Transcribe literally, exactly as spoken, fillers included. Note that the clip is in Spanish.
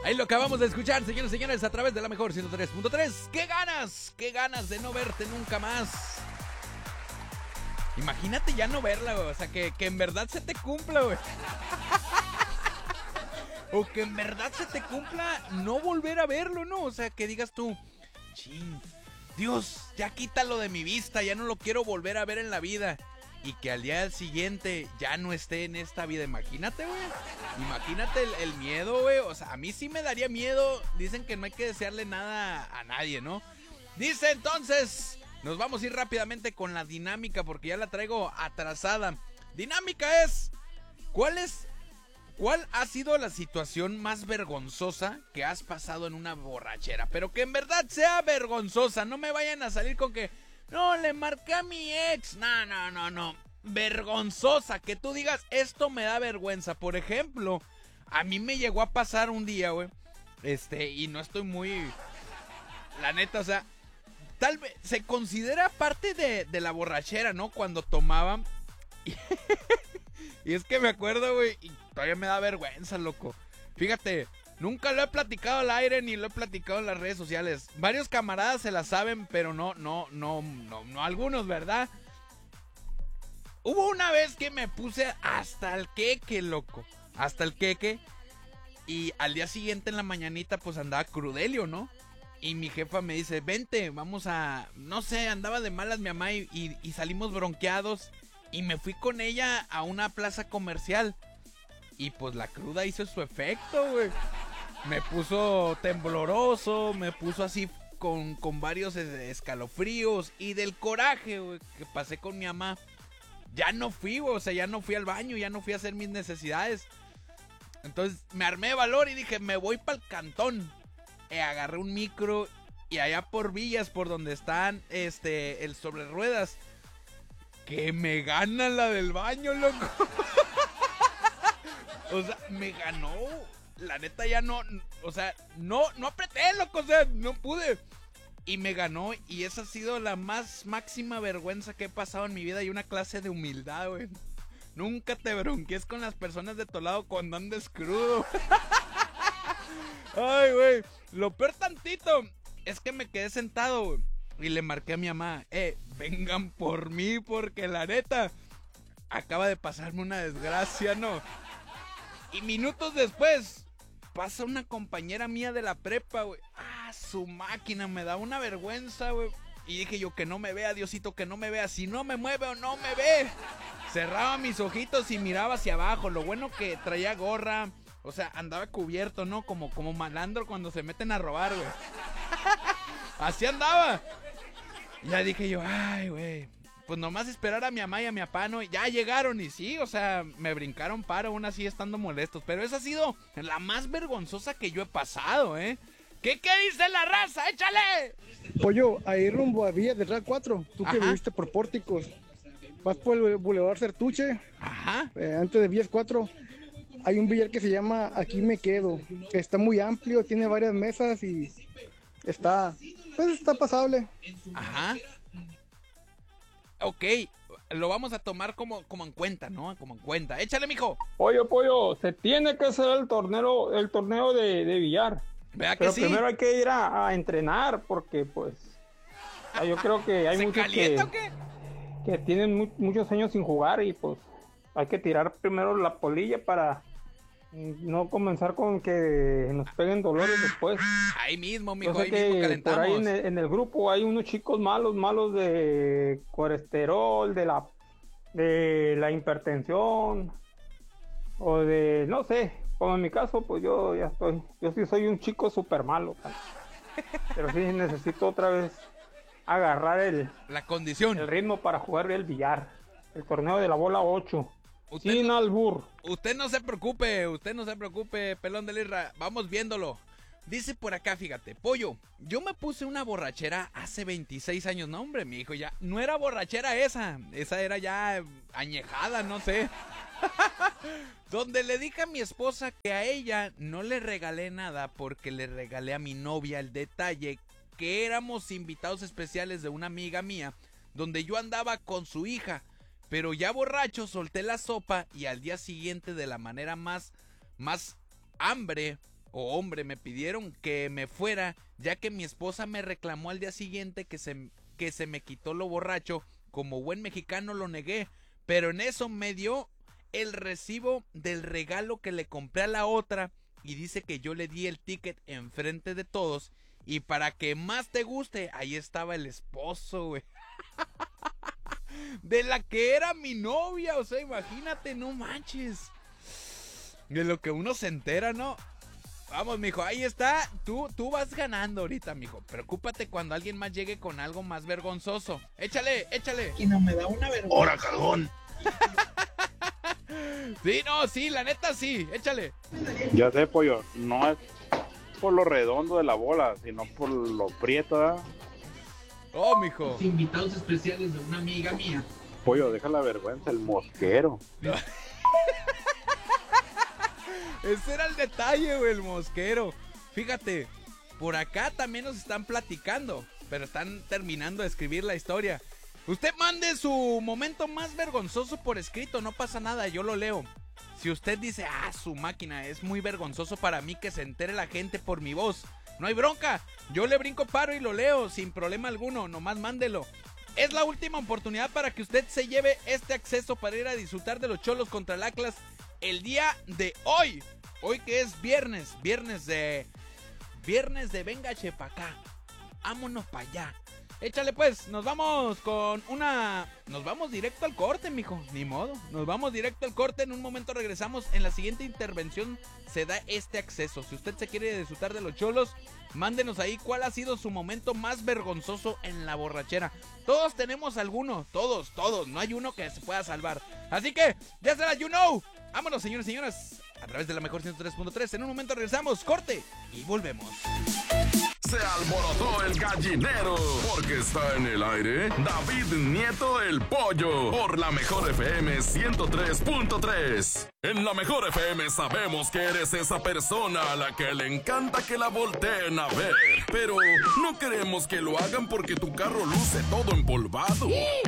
Ahí lo acabamos de escuchar, señores y señores, a través de la mejor ciento tres punto tres. ¡Qué ganas! ¡Qué ganas de no verte nunca más! Imagínate ya no verla, güey. O sea, que, que en verdad se te cumpla, güey. O que en verdad se te cumpla no volver a verlo, ¿no? O sea, que digas tú, ching, Dios, ya quítalo de mi vista, ya no lo quiero volver a ver en la vida. Y que al día siguiente ya no esté en esta vida. Imagínate, güey. Imagínate el, el miedo, güey. O sea, a mí sí me daría miedo. Dicen que no hay que desearle nada a nadie, ¿no? Dice entonces, nos vamos a ir rápidamente con la dinámica porque ya la traigo atrasada. Dinámica es, ¿cuál es, cuál ha sido la situación más vergonzosa que has pasado en una borrachera? Pero que en verdad sea vergonzosa. No me vayan a salir con que... No, le marqué a mi ex. No, no, no, no. Vergonzosa. Que tú digas, esto me da vergüenza. Por ejemplo, a mí me llegó a pasar un día, güey. Este, y no estoy muy... La neta, o sea... Tal vez se considera parte de, de la borrachera, ¿no? Cuando tomaban. Y, y es que me acuerdo, güey. Y todavía me da vergüenza, loco. Fíjate... Nunca lo he platicado al aire ni lo he platicado en las redes sociales. Varios camaradas se la saben, pero no, no, no, no, no algunos, ¿verdad? Hubo una vez que me puse hasta el queque, loco. Hasta el queque. Y al día siguiente en la mañanita pues andaba crudelio, ¿no? Y mi jefa me dice, vente, vamos a... No sé, andaba de malas mi mamá y, y, y salimos bronqueados. Y me fui con ella a una plaza comercial. Y pues la cruda hizo su efecto, güey. Me puso tembloroso, me puso así con, con varios escalofríos. Y del coraje, güey, que pasé con mi mamá. Ya no fui, güey, o sea, ya no fui al baño, ya no fui a hacer mis necesidades. Entonces me armé de valor y dije, me voy para el cantón. E agarré un micro y allá por Villas, por donde están este, el sobre ruedas. Que me gana la del baño, loco. O sea, me ganó. La neta ya no, o sea, no, no apreté, loco, o sea, no pude. Y me ganó y esa ha sido la más máxima vergüenza que he pasado en mi vida y una clase de humildad, güey. Nunca te bronques con las personas de tu lado cuando andes crudo. Ay, güey, lo peor tantito es que me quedé sentado, güey, y le marqué a mi mamá, eh, vengan por mí porque la neta acaba de pasarme una desgracia, ¿no? Y minutos después pasa una compañera mía de la prepa, güey. Ah, su máquina, me da una vergüenza, güey. Y dije yo, que no me vea, Diosito, que no me vea. Si no me mueve o no me ve. Cerraba mis ojitos y miraba hacia abajo. Lo bueno que traía gorra. O sea, andaba cubierto, ¿no? Como, como malandro cuando se meten a robar, güey. Así andaba. Ya dije yo, ay, güey. Pues nomás esperar a mi mamá y a mi papá, ¿no? Ya llegaron y sí, o sea, me brincaron para aún así estando molestos. Pero esa ha sido la más vergonzosa que yo he pasado, ¿eh? ¿Qué, qué dice la raza? ¡Échale! Pollo, ahí rumbo a Villa del R A cuatro, tú que Ajá. viviste por Pórticos, vas por el Boulevard Certuche, Ajá. eh, antes de Vías cuatro, hay un billar que se llama Aquí Me Quedo, que está muy amplio, tiene varias mesas y está, pues está pasable. Ajá. Ok, lo vamos a tomar como, como en cuenta, ¿no? Como en cuenta. Échale, mijo. Pollo, pollo, se tiene que hacer el torneo, el torneo de, de billar. ¿Verdad que Pero sí? primero hay que ir a, a entrenar porque pues ah, yo creo que hay ¿Se muchos calienta que, o qué? que tienen mu muchos años sin jugar y pues hay que tirar primero la polilla para no comenzar con que nos peguen dolores después. Ahí mismo, mijo, Yo sé ahí mismo que calentamos. por ahí en el, en el grupo hay unos chicos malos, malos de colesterol, de la de la hipertensión o de, no sé, como en mi caso, pues yo ya estoy, yo sí soy un chico súper malo, pero sí necesito otra vez agarrar el, La condición. el ritmo para jugar el billar, el torneo de la bola ocho, Usted sin no- albur. Usted no se preocupe, usted no se preocupe, pelón de lirra. Vamos viéndolo. Dice por acá, fíjate, Pollo, yo me puse una borrachera hace veintiséis años. No, hombre, mi hijo, ya no era borrachera esa. Esa era ya añejada, no sé. Donde le dije a mi esposa que a ella no le regalé nada porque le regalé a mi novia el detalle que éramos invitados especiales de una amiga mía, donde yo andaba con su hija. Pero ya borracho solté la sopa y al día siguiente de la manera más, más hambre o hombre me pidieron que me fuera, ya que mi esposa me reclamó al día siguiente que se, que se me quitó lo borracho. Como buen mexicano lo negué, pero en eso me dio el recibo del regalo que le compré a la otra y dice que yo le di el ticket enfrente de todos y para que más te guste, ahí estaba el esposo, güey. De la que era mi novia, o sea, imagínate, no manches. De lo que uno se entera, ¿no? Vamos, mijo, ahí está. Tú, tú vas ganando ahorita, mijo. Preocúpate cuando alguien más llegue con algo más vergonzoso. Échale, échale. Y no me da una vergüenza. ¡Hora, cagón! Sí, no, sí, la neta sí. Échale. Ya sé, pollo. No es por lo redondo de la bola, sino por lo prieto, ¿verdad? Oh, mijo. Los invitados especiales de una amiga mía. Pollo, deja la vergüenza, el mosquero. Ese era el detalle, güey, el mosquero. Fíjate, por acá también nos están platicando, pero están terminando de escribir la historia. Usted mande su momento más vergonzoso por escrito, no pasa nada, yo lo leo. Si usted dice, ah, su máquina, es muy vergonzoso para mí que se entere la gente por mi voz, no hay bronca, yo le brinco paro y lo leo sin problema alguno, nomás mándelo. Es la última oportunidad para que usted se lleve este acceso para ir a disfrutar de los Cholos contra el Atlas el día de hoy. Hoy que es viernes, viernes de... Viernes de venga chepacá. Vámonos para allá. Échale pues, nos vamos con una... Nos vamos directo al corte, mijo. Ni modo, nos vamos directo al corte. En un momento regresamos. En la siguiente intervención se da este acceso. Si usted se quiere disfrutar de los Cholos, mándenos ahí cuál ha sido su momento más vergonzoso en la borrachera. Todos tenemos alguno, todos, todos. No hay uno que se pueda salvar. Así que, ya será, you know. Vámonos, señores y señoras, a través de la mejor ciento tres punto tres. En un momento regresamos, corte y volvemos. Se alborotó el gallinero porque está en el aire David Nieto el Pollo por la mejor F M ciento tres punto tres. En la mejor F M sabemos que eres esa persona a la que le encanta que la volteen a ver, pero no queremos que lo hagan porque tu carro luce todo empolvado.